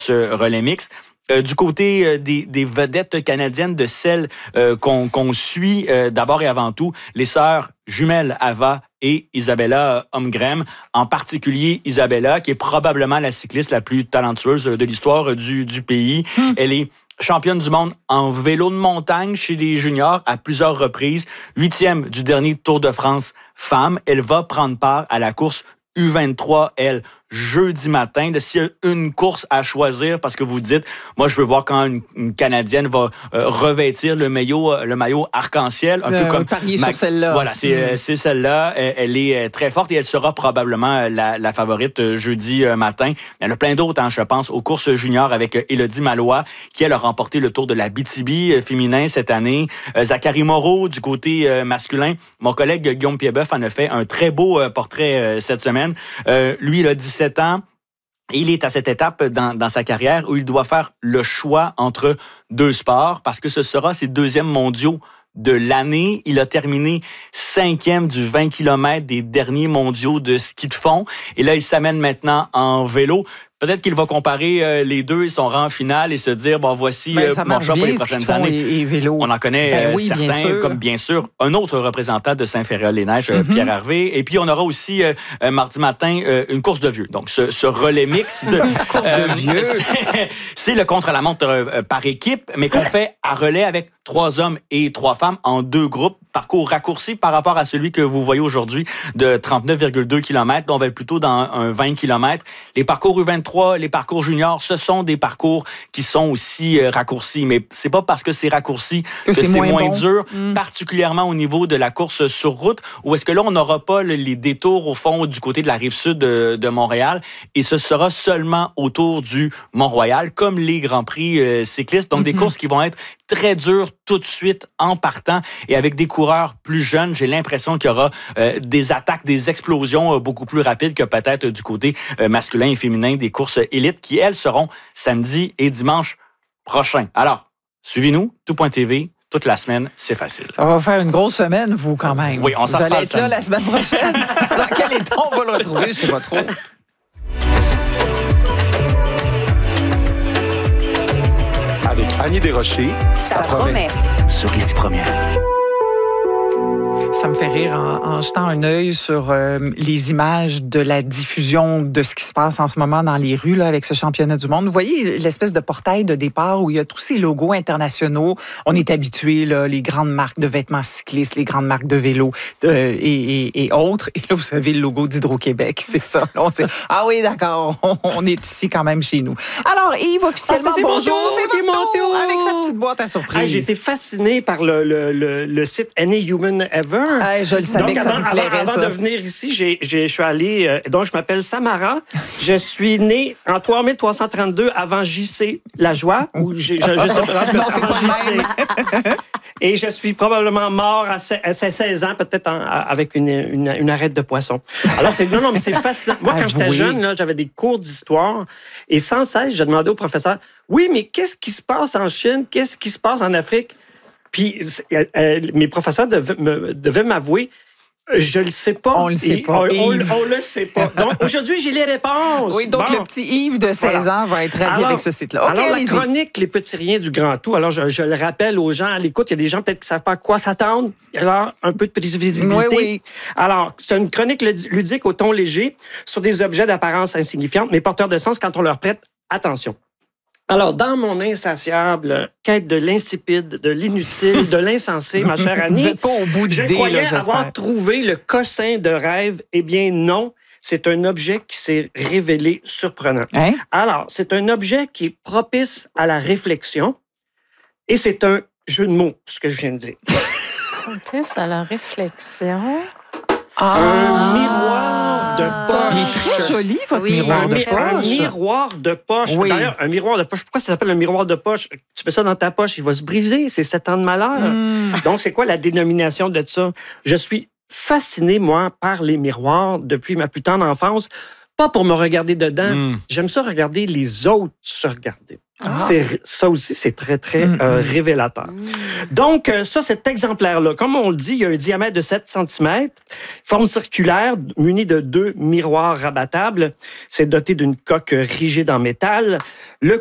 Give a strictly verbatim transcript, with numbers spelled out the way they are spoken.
ce relais mix. Euh, du côté euh, des, des vedettes canadiennes, de celles euh, qu'on, qu'on suit euh, d'abord et avant tout, les sœurs jumelles Ava et Isabella Holmgren, en particulier Isabella, qui est probablement la cycliste la plus talentueuse de l'histoire du, du pays. Hum. Elle est championne du monde en vélo de montagne chez les juniors à plusieurs reprises, huitième du dernier Tour de France femme. Elle va prendre part à la course U vingt-trois, elle, jeudi matin. S'il y a une course à choisir, parce que vous dites, moi, je veux voir quand une, une Canadienne va euh, revêtir le maillot, le maillot arc-en-ciel, un euh, peu comme... Parier Ma... sur celle-là. Voilà, c'est, mmh. euh, c'est celle-là. Elle, elle est très forte et elle sera probablement la, la favorite jeudi matin. Il y en a plein d'autres, hein, je pense, aux courses juniors avec Élodie Malois, qui, elle, a remporté le Tour de la Abitibi féminin cette année. Euh, Zachary Moreau, du côté euh, masculin. Mon collègue Guillaume Piedboeuf en a fait un très beau euh, portrait euh, cette semaine. Euh, lui, il a dix-sept ans. Et il est à cette étape dans, dans sa carrière où il doit faire le choix entre deux sports parce que ce sera ses deuxièmes mondiaux de l'année. Il a terminé cinquième du vingt kilomètres des derniers mondiaux de ski de fond. Et là, il s'amène maintenant en vélo. Peut-être qu'il va comparer euh, les deux, son rang final et se dire, bon, voici ben, euh, mon choix pour les prochaines années. Et, et vélo. On en connaît ben, euh, oui, certains, bien comme bien sûr un autre représentant de Saint-Féréol-les-Neiges, mm-hmm. Pierre Harvey. Et puis, on aura aussi, euh, mardi matin, euh, une course de vieux. Donc, ce, ce relais mixte. course euh, de vieux. C'est, c'est le contre-la-montre euh, par équipe, mais qu'on fait à relais avec trois hommes et trois femmes en deux groupes. Parcours raccourci par rapport à celui que vous voyez aujourd'hui de trente-neuf virgule deux kilomètres. On va être plutôt dans un vingt kilomètres. Les parcours U vingt-trois, les parcours juniors, ce sont des parcours qui sont aussi euh, raccourcis. Mais c'est pas parce que c'est raccourci que, que c'est, c'est moins, moins bon. dur, mm. particulièrement au niveau de la course sur route, où est-ce que là, on n'aura pas les détours au fond du côté de la rive sud de, de Montréal. Et ce sera seulement autour du Mont-Royal, comme les Grands Prix euh, cyclistes. Donc, mm-hmm. des courses qui vont être très dures tout de suite en partant et avec des coureurs plus jeunes, j'ai l'impression qu'il y aura euh, des attaques, des explosions euh, beaucoup plus rapides que peut-être du côté euh, masculin et féminin des courses élites qui, elles, seront samedi et dimanche prochain. Alors, suivez-nous, tout point T V, toute la semaine, c'est facile. Ça va faire une grosse semaine, vous, quand même. Oui, on s'en reparle reparle être là la semaine prochaine. Dans quel état on va le retrouver, je ne sais pas trop. Avec Annie Desrochers, ça, ça promet. Sur Ici Première. Ça me fait rire en, en jetant un œil sur euh, les images de la diffusion de ce qui se passe en ce moment dans les rues là, avec ce championnat du monde. Vous voyez l'espèce de portail de départ où il y a tous ces logos internationaux. On est habitué, là, les grandes marques de vêtements cyclistes, les grandes marques de vélos euh, et, et, et autres. Et là, vous avez le logo d'Hydro-Québec, c'est ça. Là, on dit, ah oui, d'accord, on, on est ici quand même chez nous. Alors, Yves, officiellement, ah, c'est bonjour, bonjour, c'est c'est mon tour. Avec sa petite boîte à surprise. Ah, j'ai été fasciné par le, le, le, le site Any Human Ever. Ah, je le savais donc, que ça avant, vous plairait, avant, ça. avant de venir ici, j'ai, j'ai, je suis allé... Euh, donc, je m'appelle Samara. Je suis née en trois mille trois cent trente-deux avant J C Lajoie. Ou j'ai, je, je sais pas, non, c'est pas J C. Et je suis probablement mort à seize ans, peut-être en, avec une, une, une arête de poisson. Alors, c'est, non, non, mais c'est fascinant. Moi, quand j'étais jeune, là, j'avais des cours d'histoire. Et sans cesse, je demandais au professeur, oui, mais qu'est-ce qui se passe en Chine? Qu'est-ce qui se passe en Afrique? Puis euh, euh, mes professeurs devaient, me, devaient m'avouer, je le sais pas. On le sait Et, pas. On, on, on le sait pas. Donc, aujourd'hui, j'ai les réponses. Oui, donc bon. le petit Yves de seize voilà. ans va être ravi alors, avec ce site-là. Okay, alors, allez-y. la chronique Les Petits Riens du Grand Tout. Alors, je, je le rappelle aux gens à l'écoute, il y a des gens peut-être qui ne savent pas à quoi s'attendre. Alors, un peu de prévisibilité. Oui, oui. Alors, c'est une chronique ludique au ton léger sur des objets d'apparence insignifiante, mais porteurs de sens quand on leur prête attention. Alors, dans mon insatiable quête de l'insipide, de l'inutile, de l'insensé, ma chère Annie, vous n'êtes pas au bout je d'idée, croyais là, avoir trouvé le cossin de rêve. Eh bien, non. C'est un objet qui s'est révélé surprenant. Hein? Alors, c'est un objet qui est propice à la réflexion et c'est un jeu de mots, ce que je viens de dire. Propice à la réflexion. Ah, un miroir de poche. Il est très joli, votre oui, miroir un, de mi- poche. Un miroir de poche. Oui. D'ailleurs, un miroir de poche, pourquoi ça s'appelle un miroir de poche? Tu mets ça dans ta poche, il va se briser. C'est sept ans de malheur. Mm. Donc, c'est quoi la dénomination de ça? Je suis fasciné, moi, par les miroirs depuis ma plus tendre enfance. Pas pour me regarder dedans. Mm. J'aime ça regarder les autres se regarder. Ah. C'est, ça aussi, c'est très, très mm-hmm. euh, révélateur. Mm. Donc, euh, ça, cet exemplaire-là, comme on le dit, il y a un diamètre de sept centimètres, forme circulaire, muni de deux miroirs rabattables. C'est doté d'une coque rigide en métal. Le